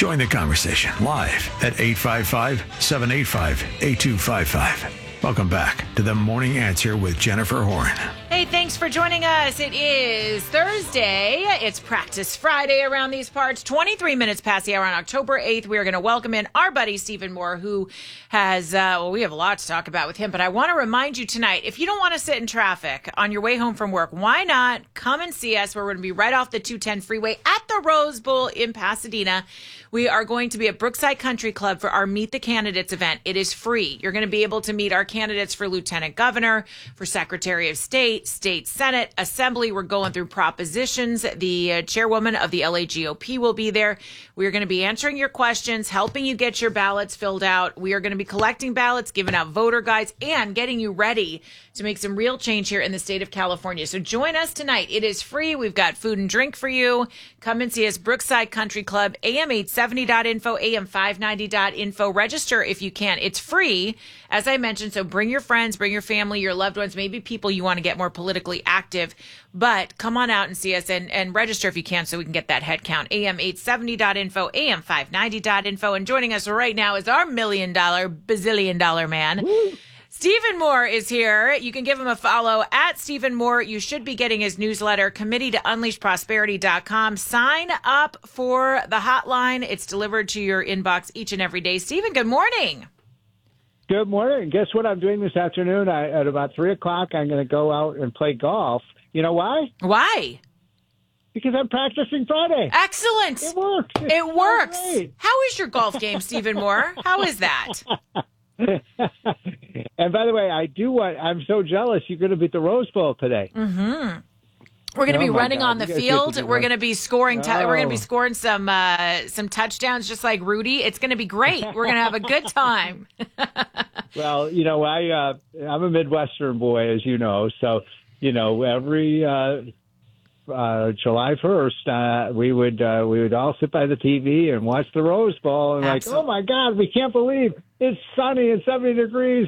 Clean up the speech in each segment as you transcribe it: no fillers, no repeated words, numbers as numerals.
Join the conversation live at 855-785-8255. Welcome back to The Morning Answer with Jennifer Horn. Hey, thanks for joining us. It is Thursday. It's Practice Friday around these parts. 23 minutes past the hour on October 8th. We are going to welcome in our buddy Stephen Moore, who has, we have a lot to talk about with him. But I want to remind you tonight, if you don't want to sit in traffic on your way home from work, why not come and see us? We're going to be right off the 210 freeway at the Rose Bowl in Pasadena. We are going to be at Brookside Country Club for our Meet the Candidates event. It is free. You're going to be able to meet our candidates for Lieutenant Governor, for Secretary of State, State Senate, Assembly. We're going through propositions. The chairwoman of the LA GOP will be there. We are going to be answering your questions, helping you get your ballots filled out. We are going to be collecting ballots, giving out voter guides, and getting you ready to make some real change here in the state of California. So join us tonight. It is free. We've got food and drink for you. Come and see us, Brookside Country Club, AM870.info, AM590.info. Register if you can. It's free, as I mentioned, so bring your friends, bring your family, your loved ones, maybe people you want to get more politically active. But come on out and see us and register if you can so we can get that head count. AM870.info, AM590.info. And joining us right now is our $1 million, bazillion dollar man. Woo. Stephen Moore is here. You can give him a follow at Stephen Moore. You should be getting his newsletter, committee to unleashprosperity.com. Sign up for the hotline. It's delivered to your inbox each and every day. Stephen, good morning. Good morning. Guess what I'm doing this afternoon? At about 3 o'clock, I'm going to go out and play golf. You know why? Why? Because I'm practicing Friday. Excellent. It works. It works. How is your golf game, Stephen Moore? How is that? And by the way, I'm so jealous. You're going to be at the Rose Bowl today. Mm-hmm. We're going to be running on the field. We're going to be scoring. We're going to be scoring some touchdowns, just like Rudy. It's going to be great. We're going to have a good time. Well, I'm a Midwestern boy, as you know. So, every July 1st, we would all sit by the TV and watch the Rose Bowl, and oh my God, we can't believe it's sunny and 70 degrees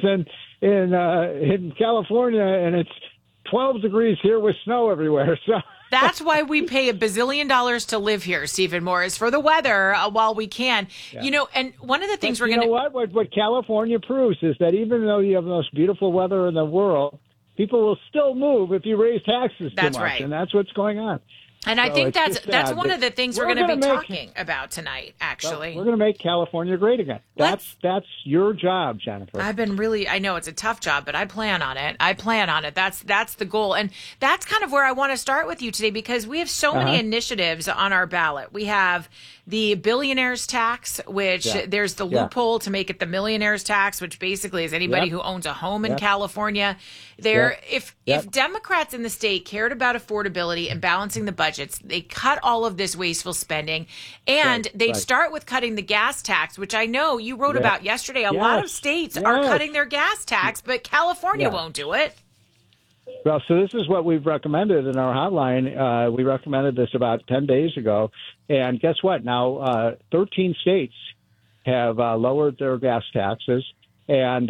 in California, and it's 12 degrees here with snow everywhere. So that's why we pay $1 bazillion to live here, Stephen Moore, is for the weather while we can. Yeah. And one of the things we're going to... What California proves is that even though you have the most beautiful weather in the world, people will still move if you raise taxes too much. Right. And that's what's going on. And I think that's one of the things we're going to be talking about tonight, actually. We're going to make California great again. That's your job, Jennifer. I know it's a tough job, but I plan on it. That's the goal. And that's kind of where I want to start with you today, because we have so many initiatives on our ballot. We have the billionaires tax, which there's the loophole to make it the millionaires tax, which basically is anybody who owns a home in California. If Democrats in the state cared about affordability and balancing the budgets, they cut all of this wasteful spending, and they'd start with cutting the gas tax, which I know you wrote about yesterday. A lot of states are cutting their gas tax, but California won't do it. Well, so this is what we've recommended in our hotline. We recommended this about 10 days ago. And guess what? Now, 13 states have lowered their gas taxes. And,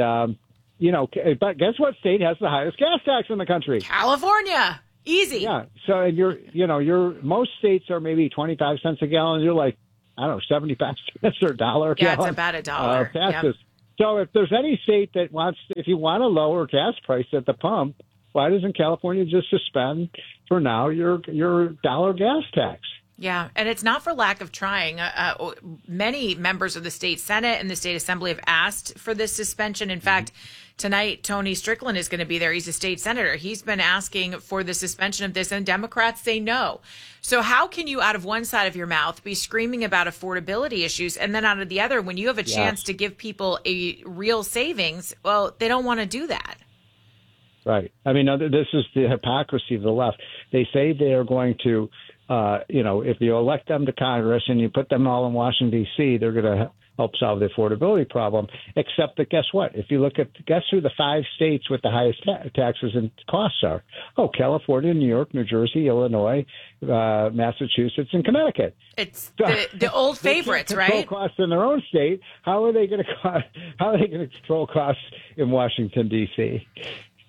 but guess what state has the highest gas tax in the country? California. Easy. Yeah. So most states are maybe 25 cents a gallon. You're like, I don't know, 75 cents or $1 a gallon. Yeah, it's about $1. Taxes. Yep. So if there's any state that if you want to lower gas price at the pump, why doesn't California just suspend for now your $1 gas tax? Yeah, and it's not for lack of trying. Many members of the state Senate and the state Assembly have asked for this suspension. In fact, tonight, Tony Strickland is going to be there. He's a state senator. He's been asking for the suspension of this, and Democrats say no. So how can you, out of one side of your mouth, be screaming about affordability issues, and then out of the other, when you have a chance to give people a real savings, well, they don't want to do that. Right. I mean, this is the hypocrisy of the left. They say they are going to, if you elect them to Congress and you put them all in Washington, D.C., they're going to help solve the affordability problem. Except that, guess what? If you look at, guess who the 5 states with the highest taxes and costs are? Oh, California, New York, New Jersey, Illinois, Massachusetts, and Connecticut. It's the old favorites, right? Control costs in their own state. How are they going to control costs in Washington, D.C.?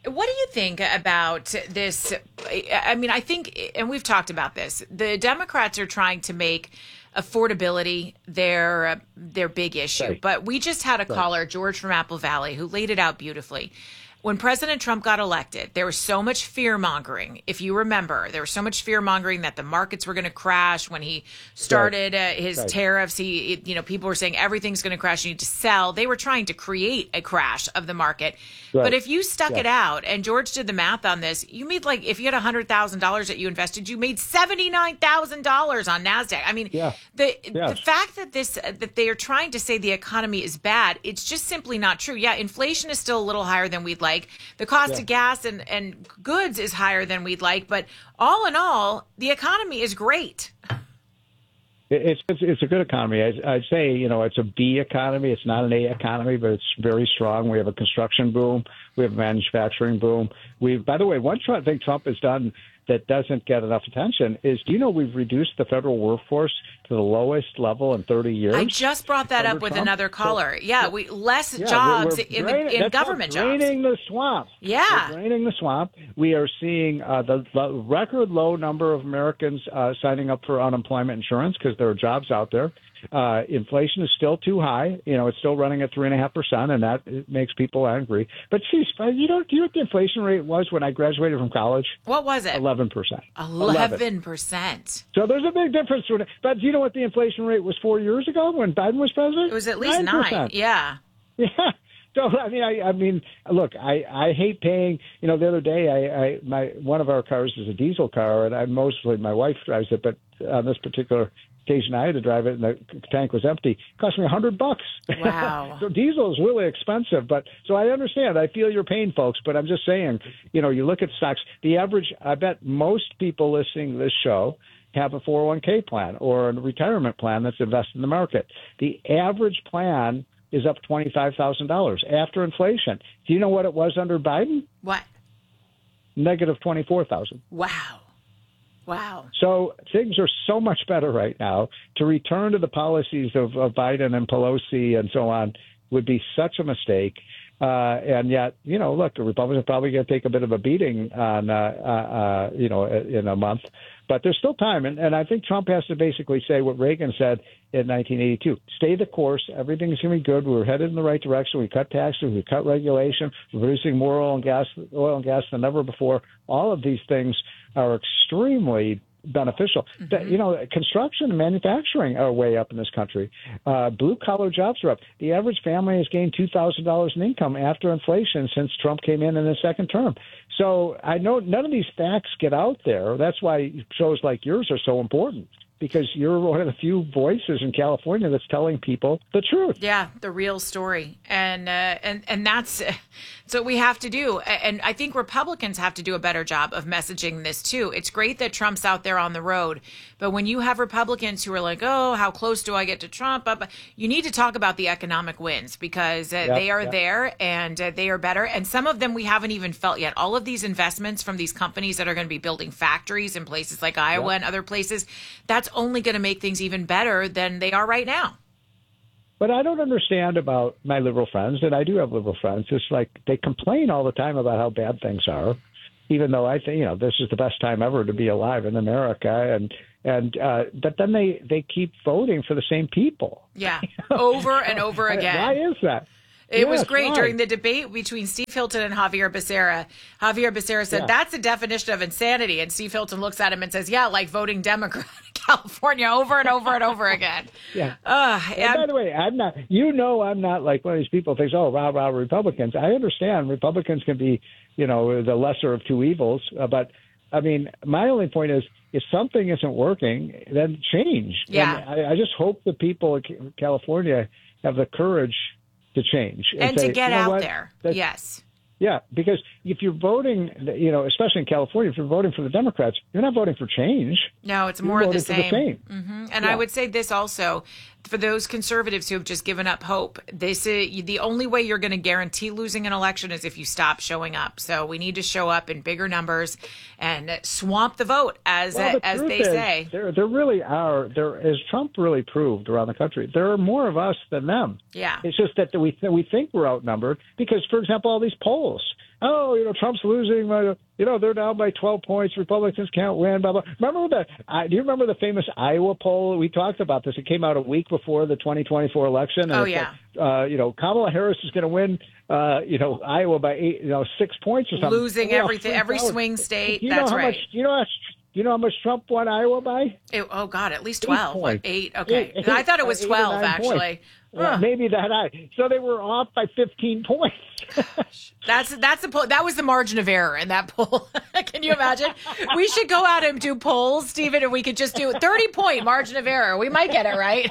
What do you think about this? I mean, I think, and we've talked about this, the Democrats are trying to make affordability their big issue. Right. But we just had a caller, George from Apple Valley, who laid it out beautifully. When President Trump got elected, there was so much fear mongering. If you remember, there was so much fear mongering that the markets were going to crash when he started his tariffs. People were saying everything's going to crash. You need to sell. They were trying to create a crash of the market. Right. But if you stuck it out, and George did the math on this, you made if you had $100,000 that you invested, you made $79,000 on NASDAQ. I mean, the fact that that they are trying to say the economy is bad, it's just simply not true. Yeah, inflation is still a little higher than we'd like. The cost of gas and goods is higher than we'd like, but all in all, the economy is great. It's a good economy. I'd say, it's a B economy. It's not an A economy, but it's very strong. We have a construction boom. We have a manufacturing boom. By the way, one thing Trump has done that doesn't get enough attention is, we've reduced the federal workforce to the lowest level in 30 years? I just brought that up with Trump. another caller. Less jobs in government jobs. Draining the swamp. Yeah. We're draining the swamp. We are seeing the record low number of Americans signing up for unemployment insurance because there are jobs out there. Inflation is still too high. It's still running at 3.5%, and that makes people angry. But geez, do you know what the inflation rate was when I graduated from college? What was it? 11%. 11%. So there's a big difference. But do you know what the inflation rate was 4 years ago when Biden was president? It was at least 9%. Yeah. Yeah. So I mean, look, I hate paying. The other day, one of our cars is a diesel car, and mostly my wife drives it, but on this particular occasion, I had to drive it, and the tank was empty. It cost me $100. Wow. So diesel is really expensive, but so I understand. I feel your pain, folks, but I'm just saying, you look at stocks. The average, I bet most people listening to this show have a 401k plan or a retirement plan that's invested in the market. The average plan is up $25,000 after inflation. Do you know what it was under Biden? What? Negative 24,000. Wow. So things are so much better right now. To return to the policies of Biden and Pelosi and so on would be such a mistake. And yet, look, the Republicans are probably going to take a bit of a beating on, in a month. But there's still time. And I think Trump has to basically say what Reagan said in 1982. Stay the course. Everything's going to be good. We're headed in the right direction. We cut taxes. We cut regulation. We're producing more oil and gas than ever before. All of these things are extremely beneficial. Mm-hmm. Construction and manufacturing are way up in this country. Blue-collar jobs are up. The average family has gained $2,000 in income after inflation since Trump came in his second term. So I know none of these facts get out there. That's why shows like yours are so important, because you're one of the few voices in California that's telling people the truth. Yeah, the real story. And that's what we have to do. And I think Republicans have to do a better job of messaging this too. It's great that Trump's out there on the road, but when you have Republicans who are like, oh, how close do I get to Trump? You need to talk about the economic wins, because they are there and they are better. And some of them we haven't even felt yet. All of these investments from these companies that are going to be building factories in places like Iowa and other places, that's only going to make things even better than they are right now. But I don't understand about my liberal friends, and I do have liberal friends. It's like they complain all the time about how bad things are, even though I think, this is the best time ever to be alive in America. But then they keep voting for the same people. Yeah, over and over again. Why is that? It was great during the debate between Steve Hilton and Javier Becerra. Javier Becerra said, that's the definition of insanity. And Steve Hilton looks at him and says, yeah, like voting Democrat in California over and over and over again. Yeah. And by the way, I'm not like one of these people who thinks, oh, rah, Republicans. I understand Republicans can be, the lesser of two evils. But, I mean, my only point is, if something isn't working, then change. Yeah. And I just hope the people in California have the courage to change and say, to get out there. Yes. Yeah, because if you're voting, especially in California, if you're voting for the Democrats, you're not voting for change. No, it's more of the same. Mm-hmm. And I would say this also, for those conservatives who have just given up hope, this is the only way you're going to guarantee losing an election is if you stop showing up. So we need to show up in bigger numbers and swamp the vote, as they say. There really are. As Trump really proved around the country, there are more of us than them. Yeah. It's just that we think we're outnumbered because, for example, all these polls. oh, Trump's losing. They're down by 12 points. Republicans can't win. Blah blah. Do you remember the famous Iowa poll? We talked about this. It came out a week before the 2024 election. And Kamala Harris is going to win. Iowa by 6 points or something. Losing everything, every swing state. That's right. You know how much Trump won Iowa by? At least 12. 8. Okay. I thought it was 12, actually. Well, maybe that high. So they were off by 15 points. That's the poll. That was the margin of error in that poll. Can you imagine? We should go out and do polls, Stephen, and we could just do 30-point margin of error. We might get it right.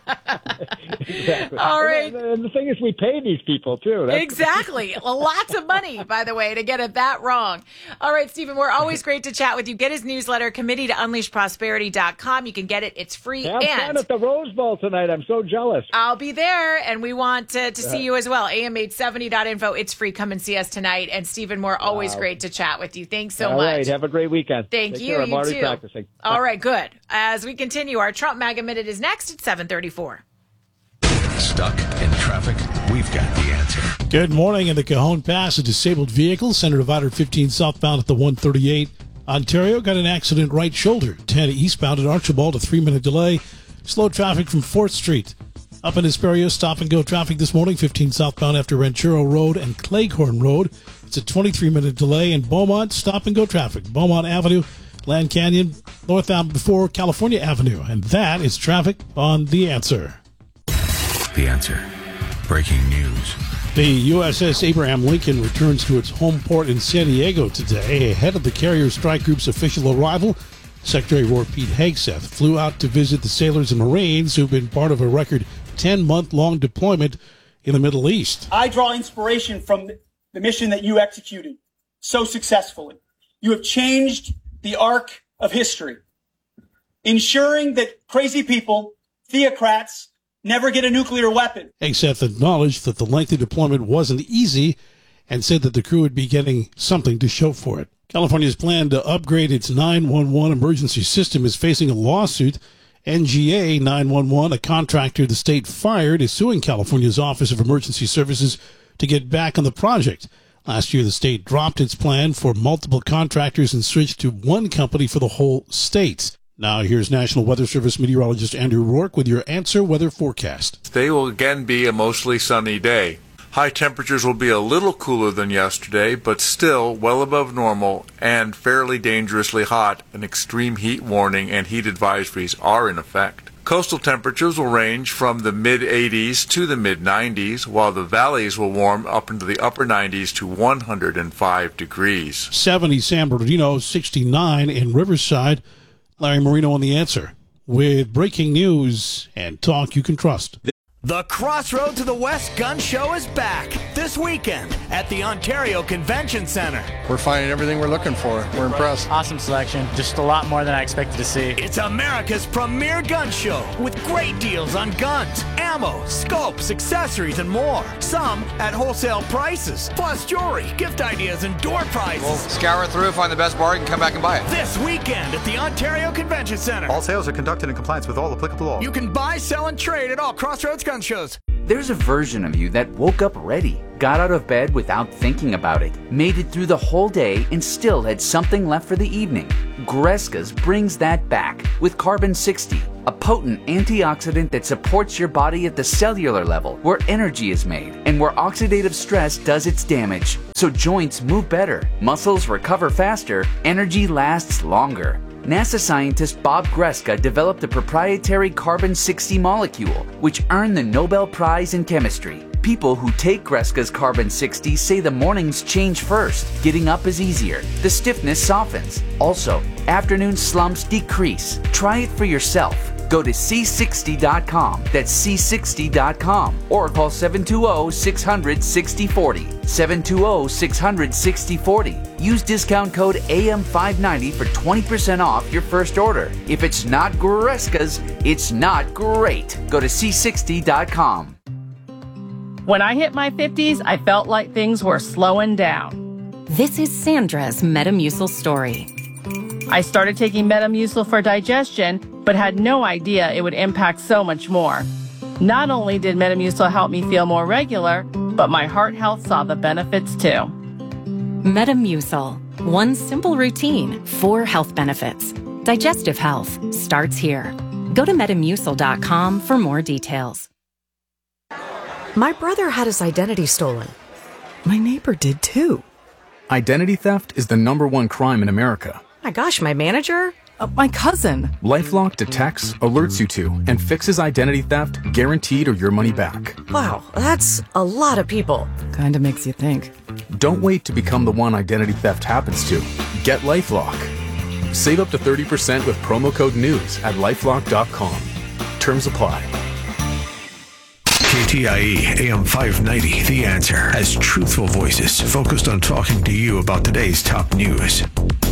Exactly. All right. And the thing is, we pay these people, too. Exactly. Lots of money, by the way, to get it that wrong. All right, Stephen, we're always great to chat with you. Get his newsletter, committee to unleashprosperity.com. You can get it. It's free. Have fun at the Rose Bowl tonight. I'm so jealous. I'll be there, and we want to see you as well. AM870.info. It's free. Come and see us tonight. And Stephen Moore, always great to chat with you. Thanks so much. All right. Have a great weekend. Thank you. I'm already too. Practicing. All right. Good. As we continue, our Trump MAGA Minute is next at 7:34. Stuck in traffic? We've got the answer. Good morning. In the Cajon Pass, a disabled vehicle, Center Divider 15 southbound at the 138. Ontario got an accident right shoulder. 10 eastbound at Archibald, a 3-minute delay. Slow traffic from 4th Street. Up in Hesperia, stop-and-go traffic this morning, 15 southbound after Ranchero Road and Cleghorn Road. It's a 23-minute delay. In Beaumont, stop-and-go traffic. Beaumont Avenue, Land Canyon, northbound before California Avenue. And that is traffic on The Answer. The Answer. Breaking news. The USS Abraham Lincoln returns to its home port in San Diego today. Ahead of the carrier strike group's official arrival, Secretary War Pete Hegseth flew out to visit the sailors and Marines who've been part of a record 10-month-long deployment in the Middle East. I draw inspiration from the mission that you executed so successfully. You have changed the arc of history, ensuring that crazy people, theocrats, never get a nuclear weapon. Hegseth acknowledged that the lengthy deployment wasn't easy and said that the crew would be getting something to show for it. California's plan to upgrade its 911 emergency system is facing a lawsuit. NGA 911, a contractor the state fired, is suing California's Office of Emergency Services to get back on the project. Last year, the state dropped its plan for multiple contractors and switched to one company for the whole state. Now, here's National Weather Service meteorologist Andrew Rourke with your Answer Weather Forecast. Today will again be a mostly sunny day. High temperatures will be a little cooler than yesterday, but still well above normal and fairly dangerously hot. An extreme heat warning and heat advisories are in effect. Coastal temperatures will range from the mid-80s to the mid-90s, while the valleys will warm up into the upper 90s to 105 degrees. 70 San Bernardino, 69 in Riverside. Larry Marino on The Answer with breaking news and talk you can trust. The Crossroad to the West Gun Show is back this weekend at the Ontario Convention Center. We're finding everything we're looking for. We're impressed. Awesome selection. Just a lot more than I expected to see. It's America's premier gun show with great deals on guns, ammo, scopes, accessories, and more. Some at wholesale prices, plus jewelry, gift ideas, and door prizes. We'll scour through, find the best bargain, come back and buy it. This weekend at the Ontario Convention Center. All sales are conducted in compliance with all applicable law. You can buy, sell, and trade at all Crossroads gun shows. There's a version of you that woke up ready, got out of bed without thinking about it, made it through the whole day, and still had something left for the evening. Greska's brings that back with Carbon 60, a potent antioxidant that supports your body at the cellular level, where energy is made and where oxidative stress does its damage. So joints move better, muscles recover faster, energy lasts longer. NASA scientist Bob Greska developed a proprietary carbon-60 molecule, which earned the Nobel Prize in Chemistry. People who take Greska's carbon-60 say the mornings change first. Getting up is easier. The stiffness softens. Also, afternoon slumps decrease. Try it for yourself. Go to C60.com. That's C60.com. Or call 720-600-6040. 720-600-6040. Use discount code AM590 for 20% off your first order. If it's not Greska's, it's not great. Go to C60.com. When I hit my 50s, I felt like things were slowing down. This is Sandra's Metamucil story. I started taking Metamucil for digestion, but had no idea it would impact so much more. Not only did Metamucil help me feel more regular, but my heart health saw the benefits too. Metamucil. One simple routine, 4 health benefits. Digestive health starts here. Go to Metamucil.com for more details. My brother had his identity stolen. My neighbor did too. Identity theft is the #1 crime in America. My gosh, my manager? My cousin. LifeLock detects, alerts you to, and fixes identity theft guaranteed or your money back. Wow, that's a lot of people. Kinda makes you think. Don't wait to become the one identity theft happens to. Get LifeLock. Save up to 30% with promo code NEWS at LifeLock.com. Terms apply. KTIE AM 590, The Answer, has truthful voices focused on talking to you about today's top news.